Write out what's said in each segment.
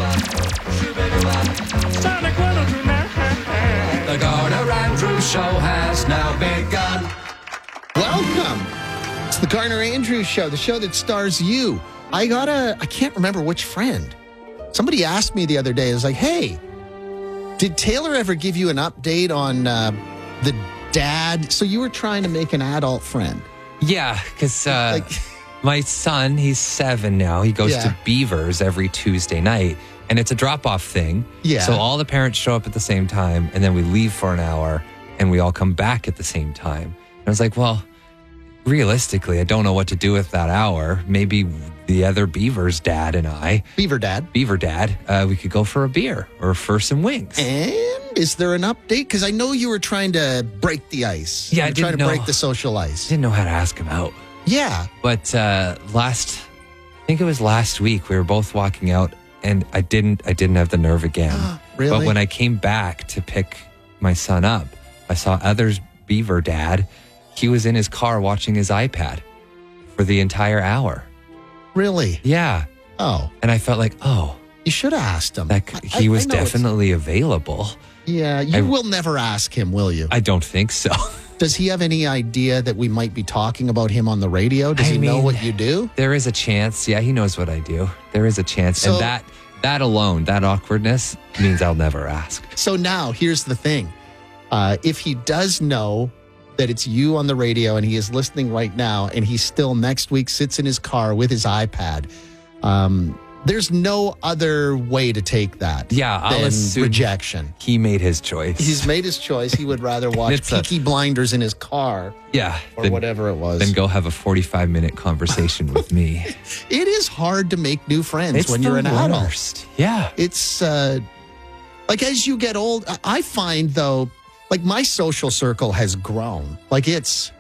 Sonic 102.9. The Garner Andrews Show has now begun. Welcome. It's the Garner Andrews Show, the show that stars you. I can't remember which friend. Somebody asked me the other day, I was like, hey, did Taylor ever give you an update on the dad? So you were trying to make an adult friend. Yeah, because my son, he's 7 now. He goes to Beavers every Tuesday night, and it's a drop-off thing. Yeah. So all the parents show up at the same time, and then we leave for an hour, and we all come back at the same time. And I was like, well, realistically, I don't know what to do with that hour. Maybe the other Beaver's dad and I. Beaver Dad, we could go for a beer or for some wings. And is there an update? Because I know you were trying to break the ice. Yeah, you were trying to break the social ice. Didn't know how to ask him out. Yeah. But I think it was last week, we were both walking out, and I didn't have the nerve again. Really? But when I came back to pick my son up, I saw others Beaver dad. He was in his car watching his iPad for the entire hour. Really? Yeah. Oh. And I felt like, you should have asked him. He was definitely available. Yeah, you will never ask him, will you? I don't think so. Does he have any idea that we might be talking about him on the radio? Does he know what you do? There is a chance. Yeah, he knows what I do. There is a chance. So, and that alone, that awkwardness means I'll never ask. So now, here's the thing. If he does know that it's you on the radio and he is listening right now and he still next week sits in his car with his iPad, there's no other way to take that I'll assume rejection. He made his choice. He's made his choice. He would rather watch Peaky Blinders in his car or whatever it was. Then go have a 45-minute conversation with me. It is hard to make new friends when you're an adult. Yeah. It's like as you get old, I find though, like my social circle has grown. Like it's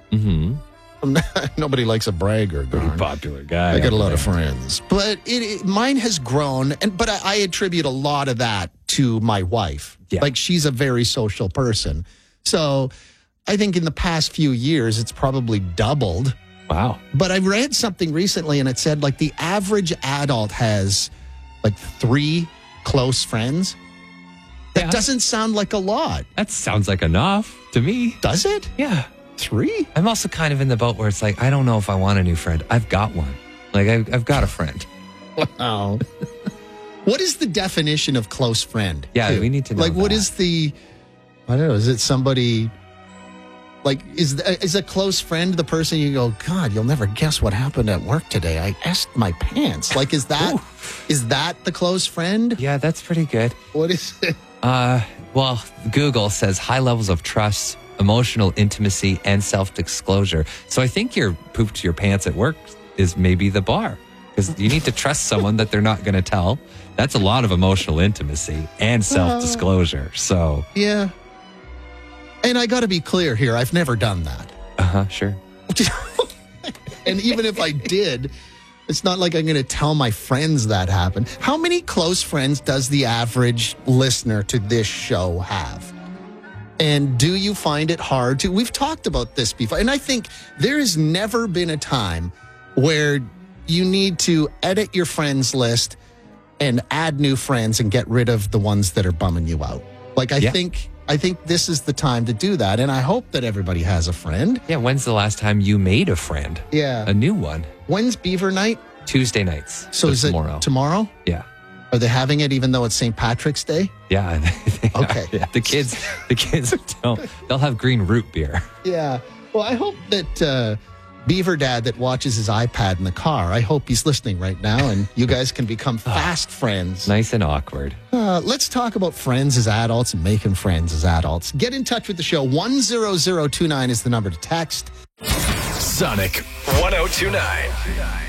nobody likes a bragger. Pretty popular guy. I got a lot of friends, but mine has grown, but I attribute a lot of that to my wife. Yeah. Like she's a very social person, so I think in the past few years it's probably doubled. Wow. But I read something recently, and it said like the average adult has like 3 close friends. That doesn't sound like a lot. That sounds like enough to me. Does it? Yeah. 3? I'm also kind of in the boat where it's like, I don't know if I want a new friend. I've got one. Like, I've got a friend. Wow. What is the definition of close friend? Yeah, we need to know. Like, what is I don't know, is it somebody, like, is a close friend the person you go, God, you'll never guess what happened at work today. I asked my pants. Like, is that the close friend? Yeah, that's pretty good. What is it? Well, Google says high levels of trust, emotional intimacy, and self-disclosure. So I think your poop to your pants at work is maybe the bar, because you need to trust someone that they're not going to tell. That's a lot of emotional intimacy and self-disclosure. So yeah. And I got to be clear here. I've never done that. Sure. And even if I did, it's not like I'm going to tell my friends that happened. How many close friends does the average listener to this show have? And do you find it hard to? We've talked about this before. And I think there has never been a time where you need to edit your friends list and add new friends and get rid of the ones that are bumming you out. Like, I think this is the time to do that. And I hope that everybody has a friend. Yeah, when's the last time you made a friend? Yeah. A new one? When's Beaver Night? Tuesday nights. So is tomorrow. It tomorrow? Yeah. Are they having it even though it's St. Patrick's Day? Yeah. Okay. Yeah, the kids they'll have green root beer. Yeah. Well, I hope that Beaver Dad that watches his iPad in the car, I hope he's listening right now and you guys can become fast friends. Nice and awkward. Let's talk about friends as adults and making friends as adults. Get in touch with the show. 10029 is the number to text. Sonic 1029.